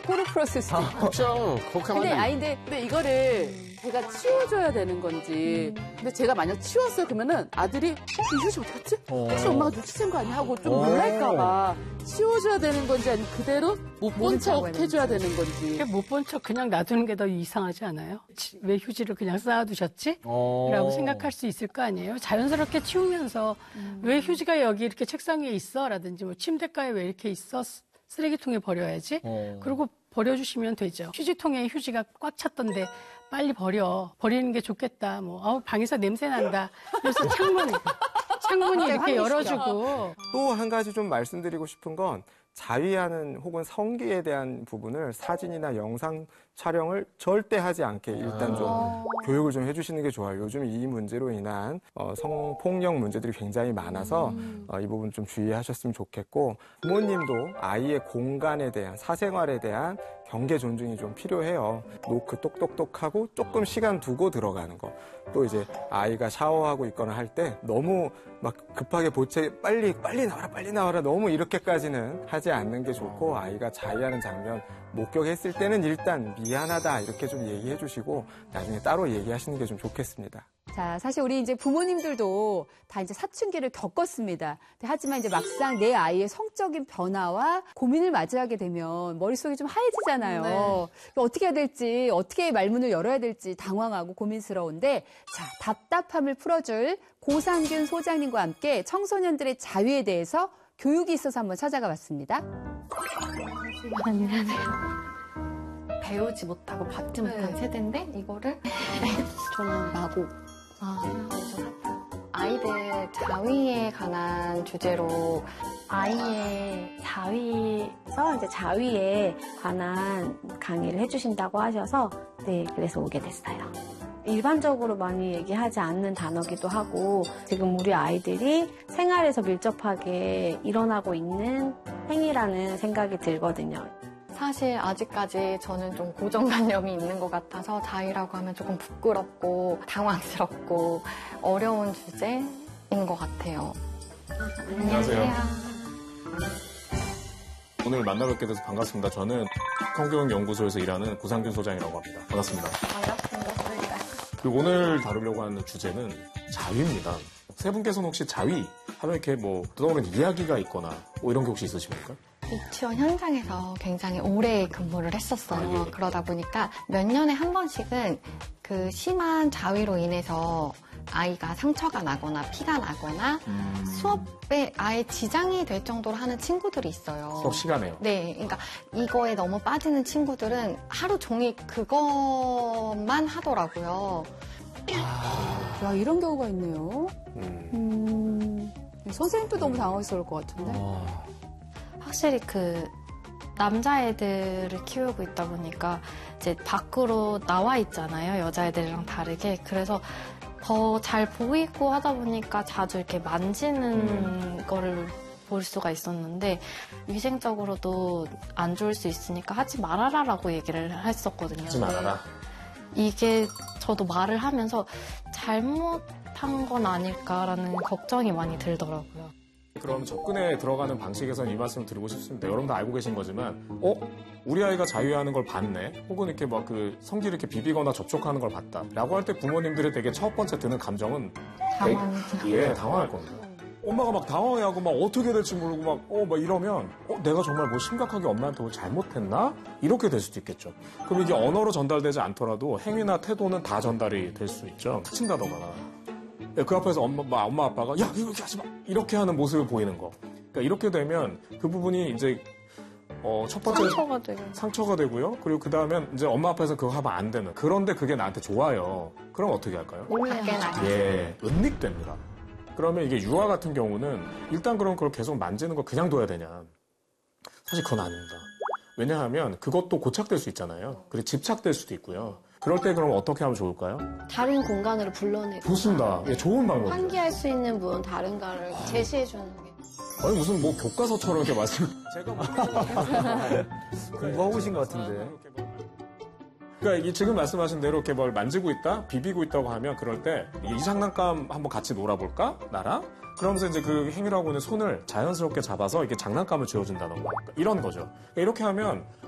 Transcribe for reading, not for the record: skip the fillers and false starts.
코를 풀었을 수도 있고. 그렇죠. 근데 이거를 제가 치워줘야 되는 건지. 근데 제가 만약 치웠어요 그러면은 아들이 이 휴지 어디 갔지? 혹시 엄마가 눈치챈 거 아니야? 하고 좀 놀랄까봐 치워줘야 되는 건지 아니면 그대로 못 본 척 해줘야 되는 건지. 못 본 척 그냥 놔두는 게 더 이상하지 않아요? 왜 휴지를 그냥 쌓아두셨지? 라고 생각할 수 있을 거 아니에요? 자연스럽게 치우면서 왜 휴지가 여기 이렇게 책상 위에 있어? 라든지 뭐 침대가에 왜 이렇게 있어? 쓰레기통에 버려야지. 그리고 버려주시면 되죠. 휴지통에 휴지가 꽉 찼던데 빨리 버려. 버리는 게 좋겠다. 뭐 방에서 냄새 난다. 그래서 창문이 이렇게 열어주고. 또 한 가지 좀 말씀드리고 싶은 건 자위하는 혹은 성기에 대한 부분을 사진이나 영상 촬영을 절대 하지 않게 일단 좀 교육을 좀 해주시는 게 좋아요. 요즘 이 문제로 인한 성폭력 문제들이 굉장히 많아서 이 부분 좀 주의하셨으면 좋겠고 부모님도 아이의 공간에 대한 사생활에 대한 경계 존중이 좀 필요해요. 노크 똑똑똑하고 조금 시간 두고 들어가는 거. 또 이제 아이가 샤워하고 있거나 할 때 너무 막 급하게 보채 빨리 나와라 너무 이렇게까지는 하지 않는 게 좋고 아이가 자위하는 장면 목격했을 때는 일단 미안하다 이렇게 좀 얘기해 주시고 나중에 따로 얘기하시는 게 좀 좋겠습니다. 자, 사실 우리 이제 부모님들도 다 이제 사춘기를 겪었습니다. 하지만 이제 막상 내 아이의 성적인 변화와 고민을 맞이하게 되면 머릿속이 좀 하얘지잖아요. 네. 어떻게 해야 될지, 어떻게 말문을 열어야 될지 당황하고 고민스러운데, 자, 답답함을 풀어줄 고상균 소장님과 함께 청소년들의 자위에 대해서 교육이 있어서 한번 찾아가 봤습니다. 안녕하세요. 배우지 못하고 받지 못한 세대인데 이거를 저는 마고. 아이들 자위에 관한 주제로 아이의 자위에서 이제 자위에 관한 강의를 해주신다고 하셔서 네, 그래서 오게 됐어요. 일반적으로 많이 얘기하지 않는 단어기도 하고 지금 우리 아이들이 생활에서 밀접하게 일어나고 있는 행위라는 생각이 들거든요. 사실 아직까지 저는 좀 고정관념이 있는 것 같아서 자위라고 하면 조금 부끄럽고 당황스럽고 어려운 주제인 것 같아요. 안녕하세요. 오늘 만나뵙게 돼서 반갑습니다. 저는 성교육연구소에서 일하는 고상균 소장이라고 합니다. 반갑습니다. 반갑습니다. 그리고 오늘 다루려고 하는 주제는 자위입니다. 세 분께서는 혹시 자위 하면 이렇게 뭐 떠오르는 이야기가 있거나 뭐 이런 게 혹시 있으십니까? 유치원 현장에서 굉장히 오래 근무를 했었어요. 그러다 보니까 몇 년에 한 번씩은 그 심한 자위로 인해서 아이가 상처가 나거나 피가 나거나 수업에 아예 지장이 될 정도로 하는 친구들이 있어요. 수업 시간에요? 네. 그러니까 이거에 너무 빠지는 친구들은 하루 종일 그것만 하더라고요. 야, 이런 경우가 있네요. 선생님도 너무 당황스러울 것 같은데. 확실히 그 남자애들을 키우고 있다 보니까 이제 밖으로 나와 있잖아요. 여자애들이랑 다르게. 그래서 더 잘 보이고 하다 보니까 자주 이렇게 만지는 거를 볼 수가 있었는데 위생적으로도 안 좋을 수 있으니까 하지 말아라라고 얘기를 했었거든요. 하지 말아라. 이게 저도 말을 하면서 잘못한 건 아닐까라는 걱정이 많이 들더라고요. 그럼 접근에 들어가는 방식에서는 이 말씀을 드리고 싶습니다. 여러분도 알고 계신 거지만, 우리 아이가 자위하는 걸 봤네? 혹은 이렇게 막 그 성기를 이렇게 비비거나 접촉하는 걸 봤다. 라고 할 때 부모님들이 되게 첫 번째 드는 감정은 당황할 겁니다. 엄마가 막 당황해하고 막 어떻게 될지 모르고 막 이러면, 내가 정말 뭐 심각하게 엄마한테 뭐 잘못했나? 이렇게 될 수도 있겠죠. 그럼 이게 언어로 전달되지 않더라도 행위나 태도는 다 전달이 될 수 있죠. 다친다거나. 그 앞에서 엄마 아빠가 야 이거 이렇게 하지 마 이렇게 하는 모습을 보이는 거. 그러니까 이렇게 되면 그 부분이 이제 첫 번째 상처가 되고요. 그리고 그 다음엔 이제 엄마 앞에서 그거 하면 안 되는. 그런데 그게 나한테 좋아요. 그럼 어떻게 할까요? 은닉됩니다. 그러면 이게 유아 같은 경우는 일단 그럼 그걸 계속 만지는 걸 그냥 둬야 되냐? 사실 그건 아닙니다. 왜냐하면 그것도 고착될 수 있잖아요. 그리고 집착될 수도 있고요. 그럴 때 그럼 어떻게 하면 좋을까요? 다른 공간으로 불러내고. 좋습니다. 예, 좋은 방법이죠. 환기할 수 있는 다른가를 제시해주는 게. 아니 무슨 뭐 교과서처럼 이렇게 말씀. 제가 공부하고 계신 것 같은데. 그러니까 지금 말씀하신 대로 이렇게 뭘 만지고 있다, 비비고 있다고 하면 그럴 때 이 장난감 한번 같이 놀아볼까? 나랑? 그러면서 이제 그 행위를 하고 있는 손을 자연스럽게 잡아서 이게 장난감을 쥐어준다던가 이런 거죠. 그러니까 이렇게 하면